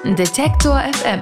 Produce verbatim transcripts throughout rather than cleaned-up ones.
Detektor F M.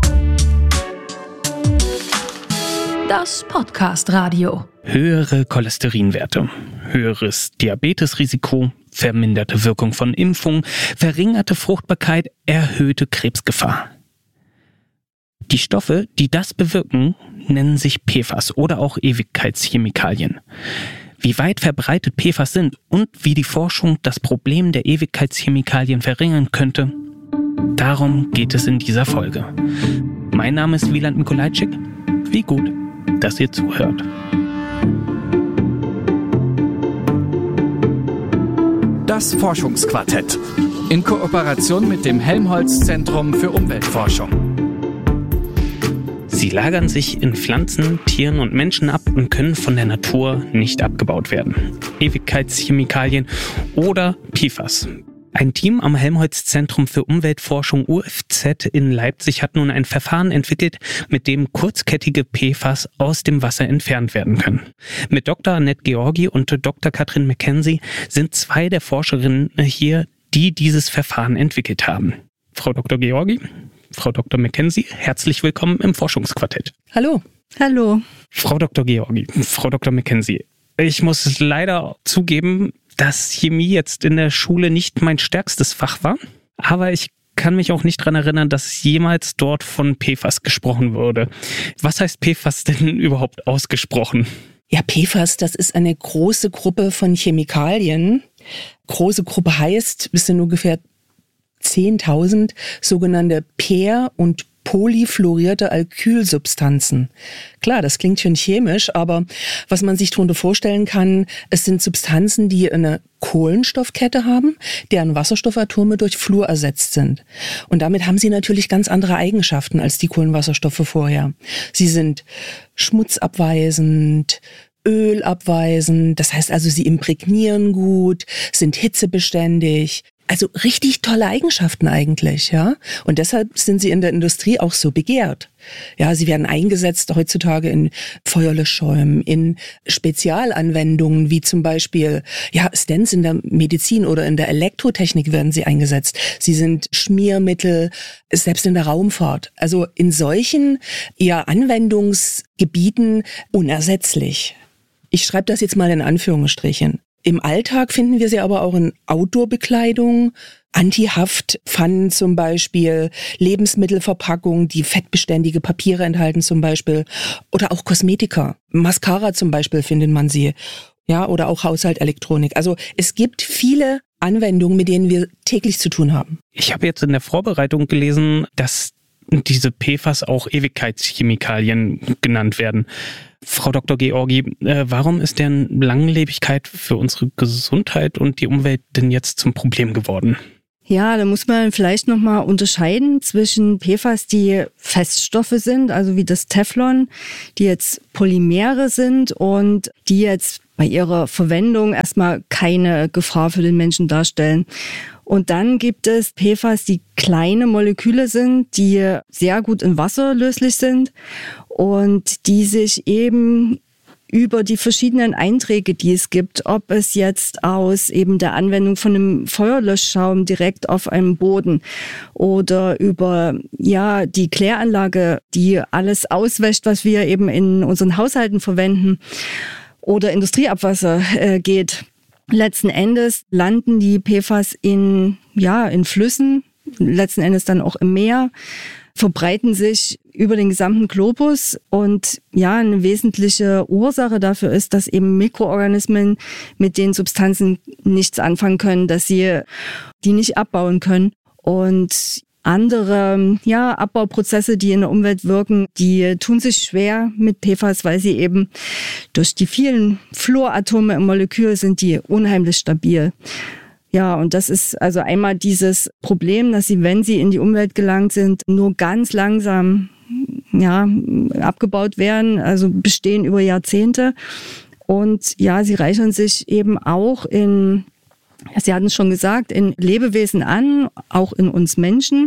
Das Podcast-Radio. Höhere Cholesterinwerte, höheres Diabetesrisiko, verminderte Wirkung von Impfungen, verringerte Fruchtbarkeit, erhöhte Krebsgefahr. Die Stoffe, die das bewirken, nennen sich P F A S oder auch Ewigkeitschemikalien. Wie weit verbreitet P F A S sind und wie die Forschung das Problem der Ewigkeitschemikalien verringern könnte, darum geht es in dieser Folge. Mein Name ist Wieland Mikolajczyk. Wie gut, dass ihr zuhört. Das Forschungsquartett in Kooperation mit dem Helmholtz-Zentrum für Umweltforschung. Sie lagern sich in Pflanzen, Tieren und Menschen ab und können von der Natur nicht abgebaut werden. Ewigkeitschemikalien oder P F A S. Ein Team am Helmholtz-Zentrum für Umweltforschung U F Z in Leipzig hat nun ein Verfahren entwickelt, mit dem kurzkettige P F A S aus dem Wasser entfernt werden können. Mit Doktor Annette Georgi und Doktor Katrin McKenzie sind zwei der Forscherinnen hier, die dieses Verfahren entwickelt haben. Frau Doktor Georgi, Frau Doktor McKenzie, herzlich willkommen im Forschungsquartett. Hallo. Hallo. Frau Doktor Georgi, Frau Doktor McKenzie, ich muss leider zugeben, dass Chemie jetzt in der Schule nicht mein stärkstes Fach war, aber ich kann mich auch nicht daran erinnern, dass jemals dort von P F A S gesprochen wurde. Was heißt P F A S denn überhaupt ausgesprochen? Ja, P F A S, das ist eine große Gruppe von Chemikalien. Große Gruppe heißt, es sind ungefähr zehntausend sogenannte per- und polyfluorierte Alkylsubstanzen. Klar, das klingt schon chemisch, aber was man sich darunter vorstellen kann, es sind Substanzen, die eine Kohlenstoffkette haben, deren Wasserstoffatome durch Fluor ersetzt sind. Und damit haben sie natürlich ganz andere Eigenschaften als die Kohlenwasserstoffe vorher. Sie sind schmutzabweisend, ölabweisend, das heißt also, sie imprägnieren gut, sind hitzebeständig. Also richtig tolle Eigenschaften eigentlich, ja. Und deshalb sind sie in der Industrie auch so begehrt. Ja, sie werden eingesetzt heutzutage in Feuerlöschschäumen, in Spezialanwendungen wie zum Beispiel, ja, Stents in der Medizin oder in der Elektrotechnik werden sie eingesetzt. Sie sind Schmiermittel, selbst in der Raumfahrt. Also in solchen, ja, Anwendungsgebieten unersetzlich. Ich schreibe das jetzt mal in Anführungsstrichen. Im Alltag finden wir sie aber auch in Outdoor-Bekleidung, Anti-Haftpfannen zum Beispiel, Lebensmittelverpackungen, die fettbeständige Papiere enthalten zum Beispiel, oder auch Kosmetika. Mascara zum Beispiel findet man sie, ja, oder auch Haushaltelektronik. Also es gibt viele Anwendungen, mit denen wir täglich zu tun haben. Ich habe jetzt in der Vorbereitung gelesen, dass diese P F A S auch Ewigkeitschemikalien genannt werden. Frau Doktor Georgi, äh, warum ist deren Langlebigkeit für unsere Gesundheit und die Umwelt denn jetzt zum Problem geworden? Ja, da muss man vielleicht nochmal unterscheiden zwischen P F A S, die Feststoffe sind, also wie das Teflon, die jetzt Polymere sind und die jetzt bei ihrer Verwendung erstmal keine Gefahr für den Menschen darstellen. Und dann gibt es P F A S, die kleine Moleküle sind, die sehr gut in Wasser löslich sind und die sich eben über die verschiedenen Einträge, die es gibt, ob es jetzt aus eben der Anwendung von einem Feuerlöschschaum direkt auf einem Boden oder über ja die Kläranlage, die alles auswäscht, was wir eben in unseren Haushalten verwenden, oder Industrieabwasser äh, geht. Letzten Endes landen die P F A S in, ja, in Flüssen, letzten Endes dann auch im Meer, verbreiten sich über den gesamten Globus und ja, eine wesentliche Ursache dafür ist, dass eben Mikroorganismen mit den Substanzen nichts anfangen können, dass sie die nicht abbauen können. Und andere ja, Abbauprozesse, die in der Umwelt wirken, die tun sich schwer mit P F A S, weil sie eben durch die vielen Fluoratome im Molekül sind, die unheimlich stabil. Ja, und das ist also einmal dieses Problem, dass sie, wenn sie in die Umwelt gelangt sind, nur ganz langsam ja, abgebaut werden, also bestehen über Jahrzehnte. Und ja, sie reichern sich eben auch in, Sie hatten es schon gesagt, in Lebewesen an, auch in uns Menschen.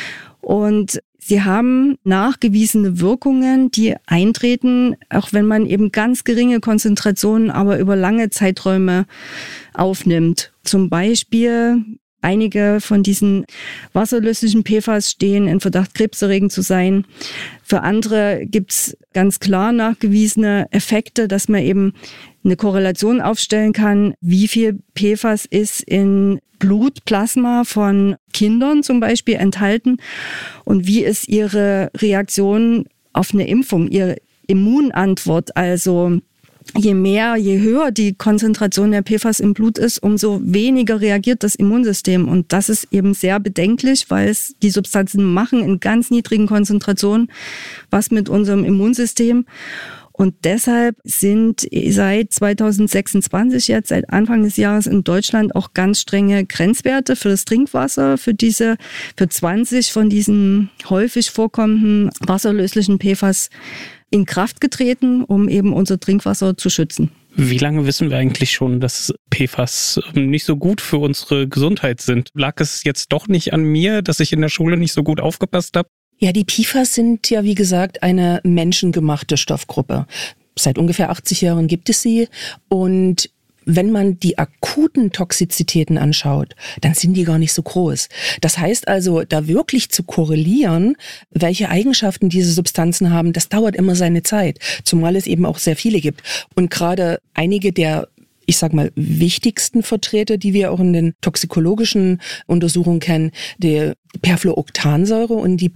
Und sie haben nachgewiesene Wirkungen, die eintreten, auch wenn man eben ganz geringe Konzentrationen, aber über lange Zeiträume aufnimmt. Zum Beispiel Einige von diesen wasserlöslichen P F A S stehen in Verdacht, krebserregend zu sein. Für andere gibt es ganz klar nachgewiesene Effekte, dass man eben eine Korrelation aufstellen kann, wie viel P F A S ist in Blutplasma von Kindern zum Beispiel enthalten und wie ist ihre Reaktion auf eine Impfung, ihre Immunantwort. Also je mehr, je höher die Konzentration der P F A S im Blut ist, umso weniger reagiert das Immunsystem. Und das ist eben sehr bedenklich, weil es die Substanzen machen in ganz niedrigen Konzentrationen was mit unserem Immunsystem. Und deshalb sind seit zwanzig sechsundzwanzig, jetzt seit Anfang des Jahres in Deutschland auch ganz strenge Grenzwerte für das Trinkwasser, für diese, für zwanzig von diesen häufig vorkommenden wasserlöslichen P F A S in Kraft getreten, um eben unser Trinkwasser zu schützen. Wie lange wissen wir eigentlich schon, dass P F A S nicht so gut für unsere Gesundheit sind? Lag es jetzt doch nicht an mir, dass ich in der Schule nicht so gut aufgepasst habe? Ja, die P F A S sind ja, wie gesagt, eine menschengemachte Stoffgruppe. Seit ungefähr achtzig Jahren gibt es sie. Und wenn man die akuten Toxizitäten anschaut, dann sind die gar nicht so groß. Das heißt also, da wirklich zu korrelieren, welche Eigenschaften diese Substanzen haben, das dauert immer seine Zeit. Zumal es eben auch sehr viele gibt. Und gerade einige der, ich sag mal, wichtigsten Vertreter, die wir auch in den toxikologischen Untersuchungen kennen, die Perfluoroktansäure und die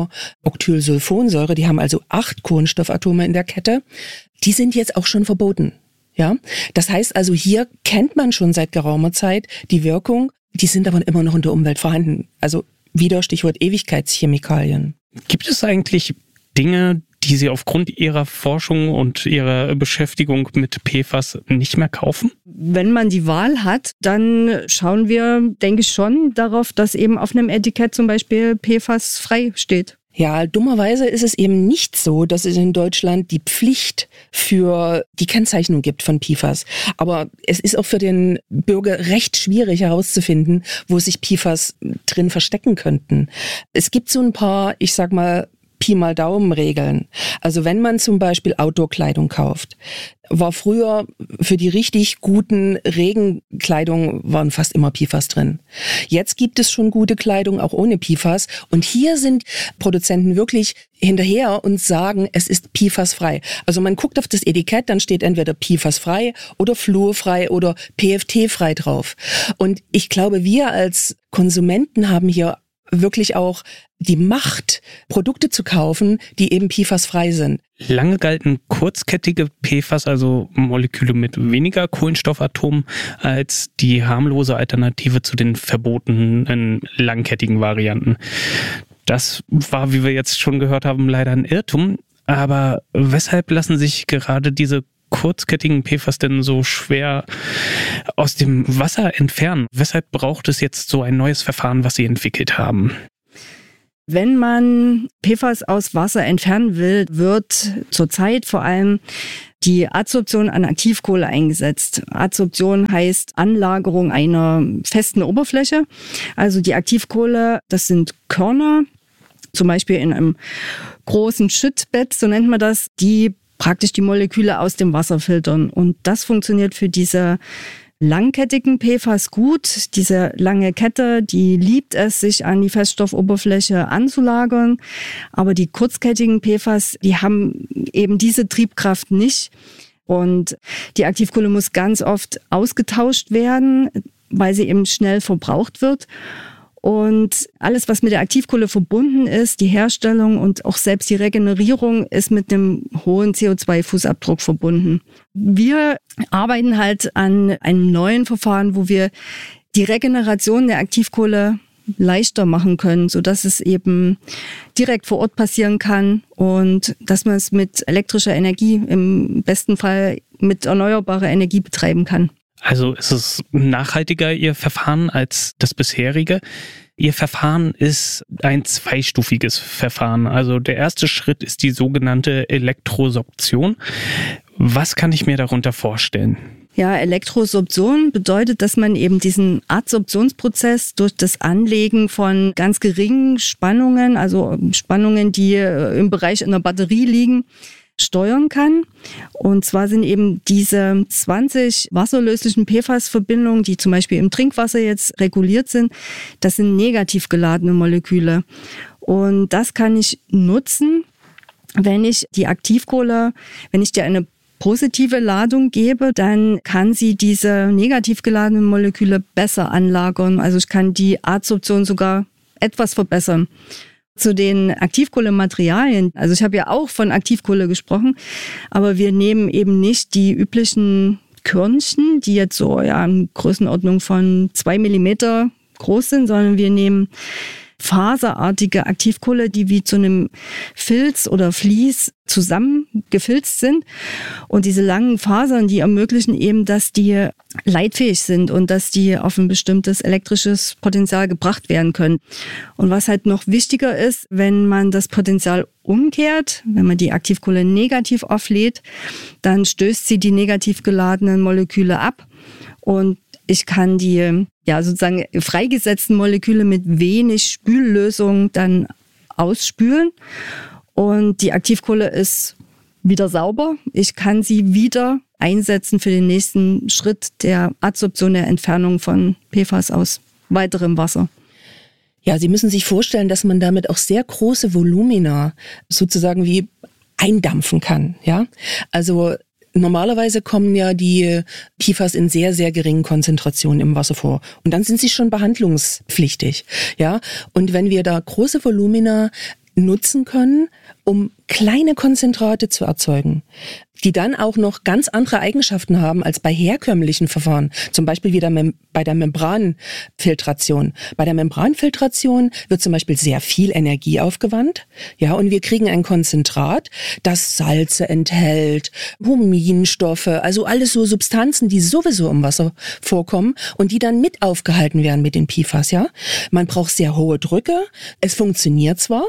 Perfluoroctylsulfonsäure, die haben also acht Kohlenstoffatome in der Kette, die sind jetzt auch schon verboten. Ja, das heißt also, hier kennt man schon seit geraumer Zeit die Wirkung, die sind aber immer noch in der Umwelt vorhanden. Also wieder Stichwort Ewigkeitschemikalien. Gibt es eigentlich Dinge, die Sie aufgrund Ihrer Forschung und Ihrer Beschäftigung mit P F A S nicht mehr kaufen? Wenn man die Wahl hat, dann schauen wir, denke ich, schon darauf, dass eben auf einem Etikett zum Beispiel P F A S frei steht. Ja, dummerweise ist es eben nicht so, dass es in Deutschland die Pflicht für die Kennzeichnung gibt von P F A S. Aber es ist auch für den Bürger recht schwierig herauszufinden, wo sich P F A S drin verstecken könnten. Es gibt so ein paar, ich sag mal, Pi mal Daumen-Regeln. Also wenn man zum Beispiel Outdoor-Kleidung kauft, war früher für die richtig guten Regenkleidung waren fast immer P F A S drin. Jetzt gibt es schon gute Kleidung, auch ohne P F A S. Und hier sind Produzenten wirklich hinterher und sagen, es ist P F A S-frei. Also man guckt auf das Etikett, dann steht entweder P F A S-frei oder fluorfrei oder P F T-frei drauf. Und ich glaube, wir als Konsumenten haben hier wirklich auch die Macht, Produkte zu kaufen, die eben P F A S-frei sind. Lange galten kurzkettige P F A S, also Moleküle mit weniger Kohlenstoffatomen, als die harmlose Alternative zu den verbotenen langkettigen Varianten. Das war, wie wir jetzt schon gehört haben, leider ein Irrtum. Aber weshalb lassen sich gerade diese kurzkettigen P F A S denn so schwer aus dem Wasser entfernen? Weshalb braucht es jetzt so ein neues Verfahren, was Sie entwickelt haben? Wenn man P F A S aus Wasser entfernen will, wird zurzeit vor allem die Adsorption an Aktivkohle eingesetzt. Adsorption heißt Anlagerung einer festen Oberfläche. Also die Aktivkohle, das sind Körner, zum Beispiel in einem großen Schüttbett, so nennt man das, die praktisch die Moleküle aus dem Wasser filtern. Und das funktioniert für diese langkettigen P F A S gut. Diese lange Kette, die liebt es, sich an die Feststoffoberfläche anzulagern. Aber die kurzkettigen P F A S, die haben eben diese Triebkraft nicht. Und die Aktivkohle muss ganz oft ausgetauscht werden, weil sie eben schnell verbraucht wird. Und alles, was mit der Aktivkohle verbunden ist, die Herstellung und auch selbst die Regenerierung, ist mit einem hohen C O zwei Fußabdruck verbunden. Wir arbeiten halt an einem neuen Verfahren, wo wir die Regeneration der Aktivkohle leichter machen können, sodass es eben direkt vor Ort passieren kann und dass man es mit elektrischer Energie, im besten Fall mit erneuerbarer Energie betreiben kann. Also ist es nachhaltiger, Ihr Verfahren, als das bisherige? Ihr Verfahren ist ein zweistufiges Verfahren. Also der erste Schritt ist die sogenannte Elektrosorption. Was kann ich mir darunter vorstellen? Ja, Elektrosorption bedeutet, dass man eben diesen Adsorptionsprozess durch das Anlegen von ganz geringen Spannungen, also Spannungen, die im Bereich einer Batterie liegen, steuern kann. Und zwar sind eben diese zwanzig wasserlöslichen P F A S-Verbindungen, die zum Beispiel im Trinkwasser jetzt reguliert sind, das sind negativ geladene Moleküle. Und das kann ich nutzen, wenn ich die Aktivkohle, wenn ich dir eine positive Ladung gebe, dann kann sie diese negativ geladenen Moleküle besser anlagern. Also ich kann die Adsorption sogar etwas verbessern. Zu den Aktivkohlematerialien, also ich habe ja auch von Aktivkohle gesprochen, aber wir nehmen eben nicht die üblichen Körnchen, die jetzt so ja in Größenordnung von zwei Millimeter groß sind, sondern wir nehmen faserartige Aktivkohle, die wie zu einem Filz oder Vlies zusammengefilzt sind. Und diese langen Fasern, die ermöglichen eben, dass die leitfähig sind und dass die auf ein bestimmtes elektrisches Potenzial gebracht werden können. Und was halt noch wichtiger ist, wenn man das Potenzial umkehrt, wenn man die Aktivkohle negativ auflädt, dann stößt sie die negativ geladenen Moleküle ab und ich kann die ja sozusagen freigesetzten Moleküle mit wenig Spüllösung dann ausspülen und die Aktivkohle ist wieder sauber. Ich kann sie wieder einsetzen für den nächsten Schritt der Adsorption, der Entfernung von P F A S aus weiterem Wasser. Ja, Sie müssen sich vorstellen, dass man damit auch sehr große Volumina sozusagen wie eindampfen kann. Ja, also normalerweise kommen ja die P F A S in sehr, sehr geringen Konzentrationen im Wasser vor. Und dann sind sie schon behandlungspflichtig. Ja, und wenn wir da große Volumina nutzen können, um kleine Konzentrate zu erzeugen, die dann auch noch ganz andere Eigenschaften haben als bei herkömmlichen Verfahren. Zum Beispiel wieder mem- bei der Membranfiltration. Bei der Membranfiltration wird zum Beispiel sehr viel Energie aufgewandt. Ja, und wir kriegen ein Konzentrat, das Salze enthält, Huminstoffe, also alles so Substanzen, die sowieso im Wasser vorkommen und die dann mit aufgehalten werden mit den P F A S. Ja, man braucht sehr hohe Drücke. Es funktioniert zwar,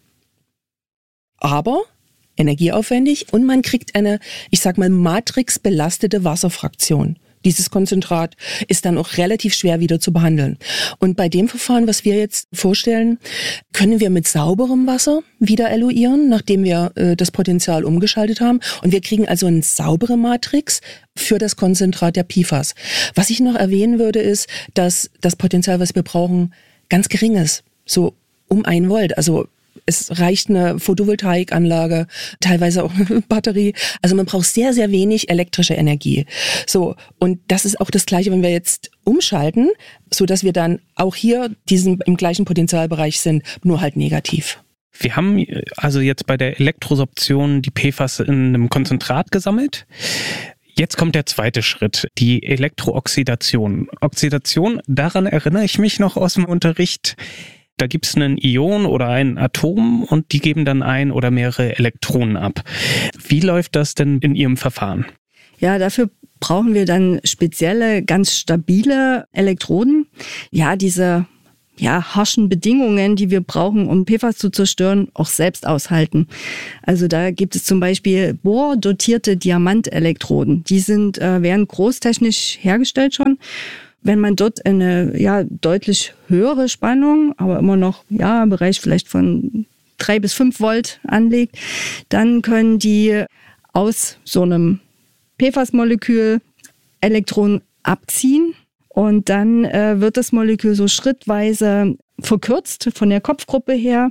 aber energieaufwendig und man kriegt eine, ich sag mal, matrixbelastete Wasserfraktion. Dieses Konzentrat ist dann auch relativ schwer wieder zu behandeln. Und bei dem Verfahren, was wir jetzt vorstellen, können wir mit sauberem Wasser wieder eluieren, nachdem wir äh, das Potenzial umgeschaltet haben. Und wir kriegen also eine saubere Matrix für das Konzentrat der P F A S. Was ich noch erwähnen würde, ist, dass das Potenzial, was wir brauchen, ganz gering ist. So um ein Volt. Also es reicht eine Photovoltaikanlage, teilweise auch eine Batterie. Also man braucht sehr, sehr wenig elektrische Energie. So, und das ist auch das Gleiche, wenn wir jetzt umschalten, so dass wir dann auch hier diesen, im gleichen Potenzialbereich sind, nur halt negativ. Wir haben also jetzt bei der Elektrosorption die P F A S in einem Konzentrat gesammelt. Jetzt kommt der zweite Schritt, die Elektrooxidation. Oxidation, daran erinnere ich mich noch aus dem Unterricht. Da gibt es einen Ion oder ein Atom und die geben dann ein oder mehrere Elektronen ab. Wie läuft das denn in Ihrem Verfahren? Ja, dafür brauchen wir dann spezielle, ganz stabile Elektroden. Ja, diese ja, harschen Bedingungen, die wir brauchen, um P F A S zu zerstören, auch selbst aushalten. Also da gibt es zum Beispiel bohrdotierte Diamantelektroden. Die sind, äh, werden großtechnisch hergestellt schon. Wenn man dort eine ja deutlich höhere Spannung, aber immer noch ja im Bereich vielleicht von drei bis fünf Volt anlegt, dann können die aus so einem P F A S-Molekül Elektronen abziehen und dann äh, wird das Molekül so schrittweise verkürzt von der Kopfgruppe her,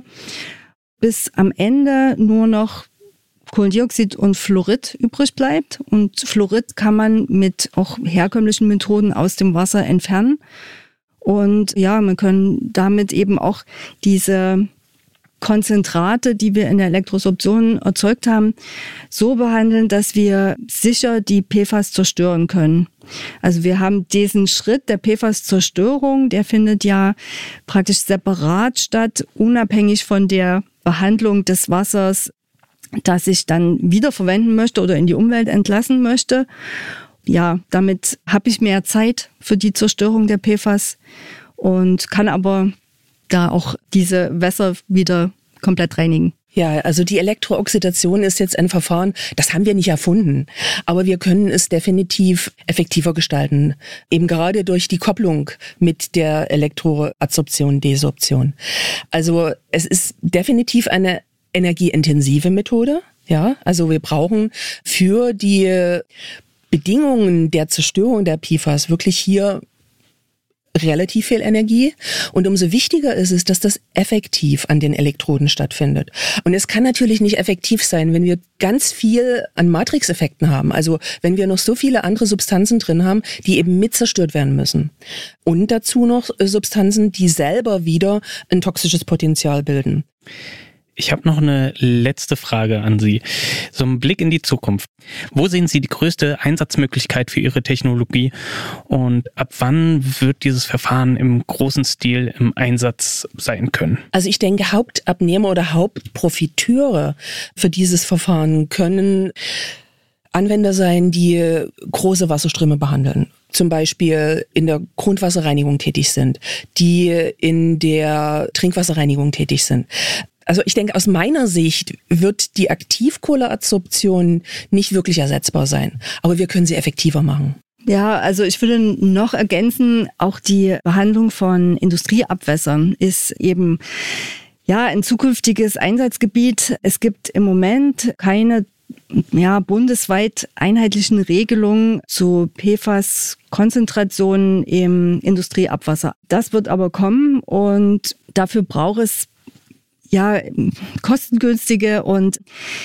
bis am Ende nur noch Kohlendioxid und Fluorid übrig bleibt. Und Fluorid kann man mit auch herkömmlichen Methoden aus dem Wasser entfernen. Und ja, man kann damit eben auch diese Konzentrate, die wir in der Elektrosorption erzeugt haben, so behandeln, dass wir sicher die P F A S zerstören können. Also wir haben diesen Schritt der P F A S-Zerstörung, der findet ja praktisch separat statt, unabhängig von der Behandlung des Wassers, das ich dann wiederverwenden möchte oder in die Umwelt entlassen möchte. Ja, damit habe ich mehr Zeit für die Zerstörung der P F A S und kann aber da auch diese Wässer wieder komplett reinigen. Ja, also die Elektrooxidation ist jetzt ein Verfahren, das haben wir nicht erfunden, aber wir können es definitiv effektiver gestalten, eben gerade durch die Kopplung mit der Elektroadsorption, Desorption. Also es ist definitiv eine energieintensive Methode, Ja, also wir brauchen für die Bedingungen der Zerstörung der P F A S wirklich hier relativ viel Energie. Und umso wichtiger ist es, dass das effektiv an den Elektroden stattfindet. Und es kann natürlich nicht effektiv sein, wenn wir ganz viel an Matrixeffekten haben. Also wenn wir noch so viele andere Substanzen drin haben, die eben mit zerstört werden müssen. Und dazu noch Substanzen, die selber wieder ein toxisches Potenzial bilden. Ich habe noch eine letzte Frage an Sie. So ein Blick in die Zukunft. Wo sehen Sie die größte Einsatzmöglichkeit für Ihre Technologie und ab wann wird dieses Verfahren im großen Stil im Einsatz sein können? Also ich denke, Hauptabnehmer oder Hauptprofiteure für dieses Verfahren können Anwender sein, die große Wasserströme behandeln. Zum Beispiel in der Grundwasserreinigung tätig sind, die in der Trinkwasserreinigung tätig sind. Also ich denke, aus meiner Sicht wird die Aktivkohleadsorption nicht wirklich ersetzbar sein. Aber wir können sie effektiver machen. Ja, also ich würde noch ergänzen, auch die Behandlung von Industrieabwässern ist eben ja ein zukünftiges Einsatzgebiet. Es gibt im Moment keine ja, bundesweit einheitlichen Regelungen zu P F A S-Konzentrationen im Industrieabwasser. Das wird aber kommen und dafür braucht es ja, kostengünstige und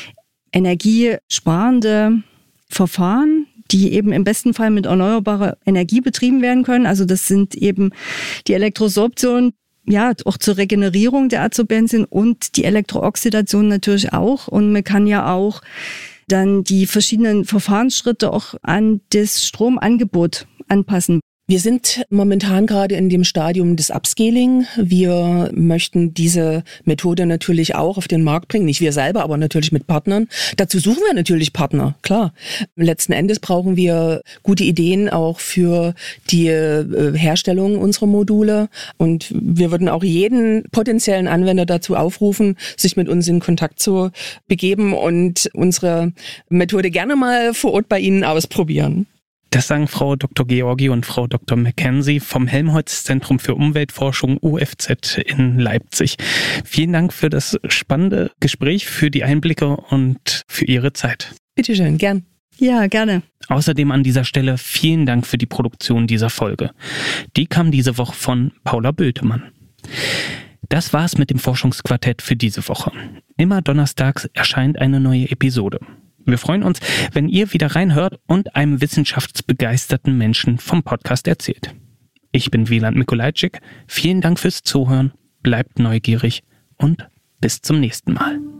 energiesparende Verfahren, die eben im besten Fall mit erneuerbarer Energie betrieben werden können. Also das sind eben die Elektrosorption, ja, auch zur Regenerierung der Adsorbenzien und die Elektrooxidation natürlich auch. Und man kann ja auch dann die verschiedenen Verfahrensschritte auch an das Stromangebot anpassen. Wir sind momentan gerade in dem Stadium des Upscaling. Wir möchten diese Methode natürlich auch auf den Markt bringen. Nicht wir selber, aber natürlich mit Partnern. Dazu suchen wir natürlich Partner, klar. Letzten Endes brauchen wir gute Ideen auch für die Herstellung unserer Module. Und wir würden auch jeden potenziellen Anwender dazu aufrufen, sich mit uns in Kontakt zu begeben und unsere Methode gerne mal vor Ort bei Ihnen ausprobieren. Das sagen Frau Doktor Georgi und Frau Doktor Mackenzie vom Helmholtz-Zentrum für Umweltforschung U F Z in Leipzig. Vielen Dank für das spannende Gespräch, für die Einblicke und für Ihre Zeit. Bitte schön, gern. Ja, gerne. Außerdem an dieser Stelle vielen Dank für die Produktion dieser Folge. Die kam diese Woche von Paula Bültemann. Das war's mit dem Forschungsquartett für diese Woche. Immer donnerstags erscheint eine neue Episode. Wir freuen uns, wenn ihr wieder reinhört und einem wissenschaftsbegeisterten Menschen vom Podcast erzählt. Ich bin Wieland Mikolajczyk. Vielen Dank fürs Zuhören, bleibt neugierig und bis zum nächsten Mal.